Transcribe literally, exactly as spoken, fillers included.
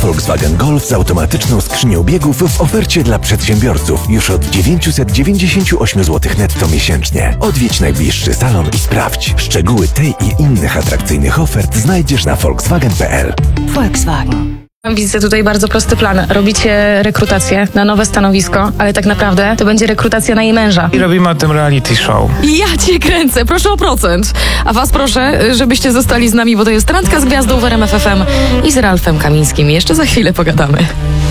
Volkswagen Golf z automatyczną skrzynią biegów w ofercie dla przedsiębiorców już od dziewięćset dziewięćdziesiąt osiem złotych netto miesięcznie. Odwiedź najbliższy salon i sprawdź. Szczegóły tej i innych atrakcyjnych ofert znajdziesz na volkswagen kropka p l. Volkswagen. Widzę tutaj bardzo prosty plan. Robicie rekrutację na nowe stanowisko, ale tak naprawdę to będzie rekrutacja na jej męża. I robimy o tym reality show. Ja cię kręcę, proszę o procent. A was proszę, żebyście zostali z nami, bo to jest Randka z Gwiazdą w R M F F M i z Ralfem Kamińskim. Jeszcze za chwilę pogadamy.